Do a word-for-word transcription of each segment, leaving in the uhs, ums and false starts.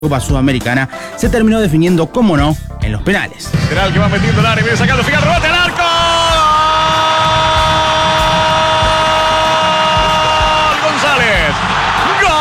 Copa Sudamericana se terminó definiendo, como no, en los penales. Penal que va metiendo el área, viene sacando Figal, rebate al arco. González. ¡Gol!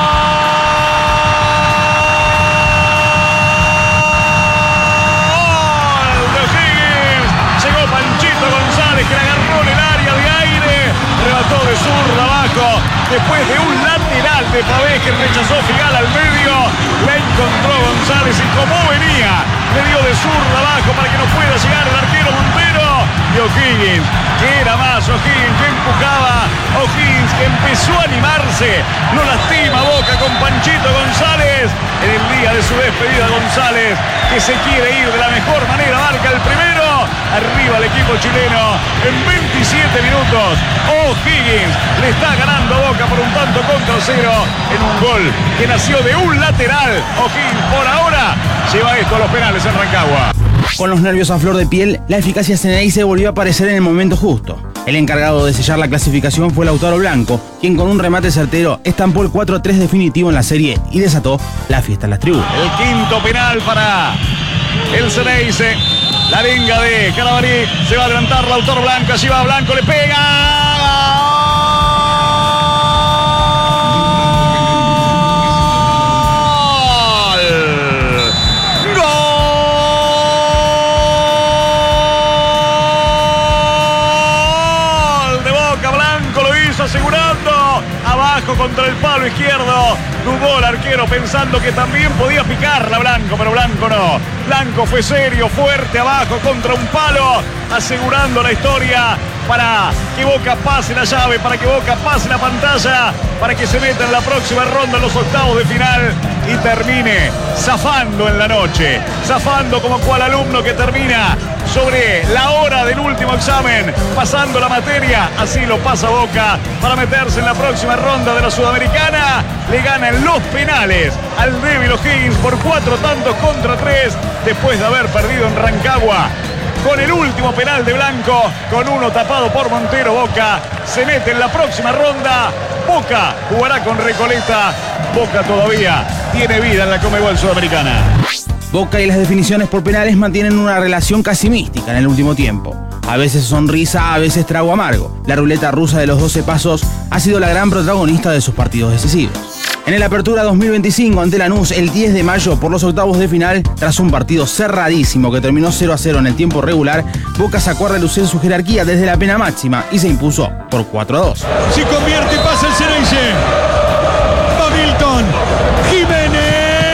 De O'Higgins. Llegó Panchito González, que la agarró en el área de aire, rebató de zurda abajo. Después de un lateral de Pavés que rechazó Figal al medio, la encontró González y como venía, le dio de zurda abajo para que no pueda llegar el arquero Montero. Y O'Higgins, que era más, O'Higgins que empujaba, O'Higgins que empezó a animarse, no lastima Boca con Panchito González. En el día de su despedida, González, que se quiere ir de la mejor manera, marca el primero. Arriba el equipo chileno en veintisiete minutos. O'Higgins le está ganando a Boca por un tanto contra cero en un gol que nació de un lateral. O'Higgins por ahora lleva esto a los penales en Rancagua. Con los nervios a flor de piel, la eficacia Ceneice volvió a aparecer en el momento justo. El encargado de sellar la clasificación fue Lautaro Blanco, quien con un remate certero estampó el cuatro a tres definitivo en la serie y desató la fiesta en las tribunas. El quinto penal para el Ceneice. La arenga de Carabalí, se va a adelantar Lautaro Blanco, allí va Blanco, le pega. Asegurando, abajo contra el palo izquierdo, dudó el arquero pensando que también podía picarla Blanco, pero Blanco no. Blanco fue serio, fuerte, abajo contra un palo, asegurando la historia para que Boca pase la llave, para que Boca pase la pantalla, para que se meta en la próxima ronda en los octavos de final y termine zafando en la noche, zafando como cual alumno que termina sobre la hora del último examen, pasando la materia. Así lo pasa Boca para meterse en la próxima ronda de la Sudamericana. Le ganan los penales al débil O'Higgins por cuatro tantos contra tres, después de haber perdido en Rancagua. Con el último penal de Blanco, con uno tapado por Montero, Boca se mete en la próxima ronda. Boca jugará con Recoleta. Boca todavía tiene vida en la Conmebol Sudamericana. Boca y las definiciones por penales mantienen una relación casi mística en el último tiempo. A veces sonrisa, a veces trago amargo. La ruleta rusa de los doce pasos ha sido la gran protagonista de sus partidos decisivos. En el Apertura dos mil veinticinco ante Lanús el diez de mayo por los octavos de final, tras un partido cerradísimo que terminó cero a cero en el tiempo regular, Boca sacó a relucir su jerarquía desde la pena máxima y se impuso por cuatro a dos. Si convierte, pasa el Ceneice.